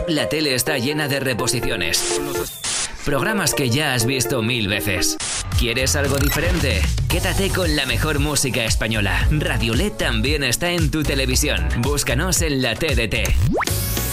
la tele está llena de reposiciones. Programas que ya has visto 1000 veces. ¿Quieres algo diferente? Quédate con la mejor música española. Radio LED también está en tu televisión. Búscanos en la TDT.